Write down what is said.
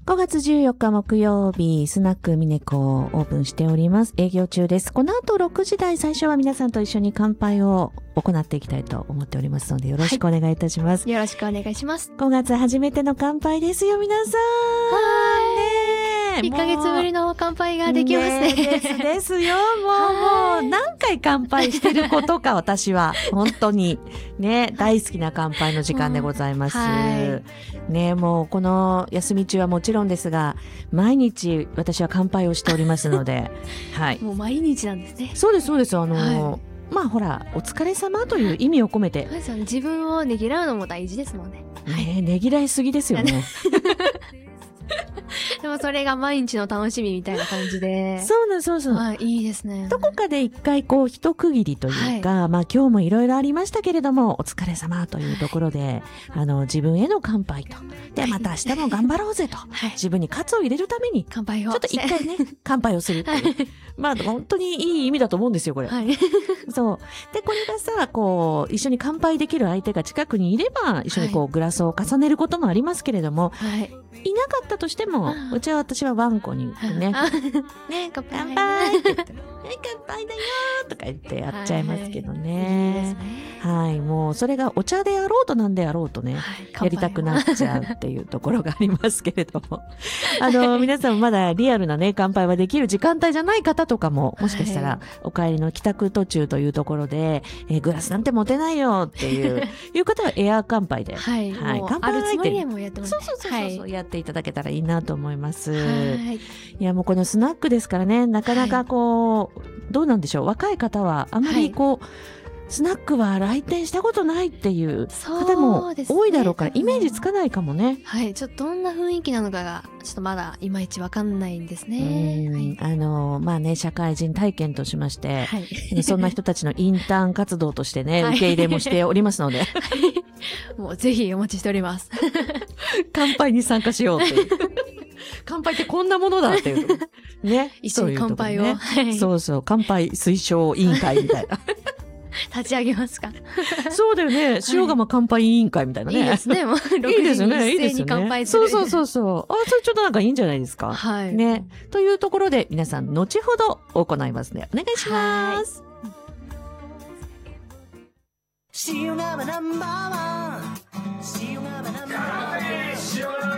5月14日木曜日、スナックミネコをオープンしております。営業中です。この後6時台、最初は皆さんと一緒に乾杯を行っていきたいと思っておりますので、よろしくお願いいたします。 よろしくお願いします。 5月初めての乾杯ですよ、皆さん。 1ヶ月ぶりの乾杯ができますね。 ですよ。もう何回乾杯してることか、私は。本当に。ね、大好きな乾杯の時間でございます。ね、もうこの休み中はもちろんですが、毎日私は乾杯をしておりますので、はい。 もう毎日なんですね。 そうです、そうです。まあほら、お疲れ様という意味を込めて。 自分をねぎらうのも大事ですもんね。 ね、ねぎらいすぎですよね。 でもそれが毎日の楽しみみたいな感じで。 そうそう。 いいですね。 どこかで一回こう一区切りというか、まあ今日もいろいろありましたけれども、お疲れ様というところで、自分への乾杯と。で、また明日も頑張ろうぜと。自分に喝を入れるために、 乾杯を。 ちょっと一回ね、乾杯をするっていう。まあ本当にいい意味だと思うんですよ、これ。そう。で、これがさ、こう、一緒に乾杯できる相手が近くにいれば、一緒にこうグラスを重ねることもありますけれども、いなかったとしても、うちは私はワンコにね、ね、乾杯って言って、乾杯だよーとか言ってやっちゃいますけどね。はい、もうそれがお茶であろうとなんであろうとね、やりたくなっちゃうっていうところがありますけれども。皆さんまだリアルなね、乾杯はできる時間帯じゃない方とかも、もしかしたらお帰りの帰宅途中というところで、グラスなんて持てないよっていう方はエア乾杯で、 はい、乾杯あるつもりでもやってます。 そうやっていただけたらいいなと思います。いや、もうこのスナックですからね、なかなかこう、どうなんでしょう、若い方はあまりこう、スナックは来店したことないっていう方も多いだろうから、イメージつかないかもね。 はい、ちょっとどんな雰囲気なのかが、ちょっとまだいまいちわかんないんですね。 まあね、社会人体験としまして、そんな人たちのインターン活動としてね、受け入れもしておりますので。 もうぜひお待ちしております。 乾杯に参加しようっていう。乾杯ってこんなものだっていう。ね。 一緒に乾杯を。 そうそう、乾杯推奨委員会みたいな。 立ち上げますか。 そうだよね。塩釜乾杯委員会みたいなね。 いいですね。もういいですよね。いいですよね。 そう。それちょっとなんかいいんじゃないですか。はい。ね。というところで皆さん後ほど行いますね。お願いします。塩釜ナンバーワン。塩釜ナンバーワン。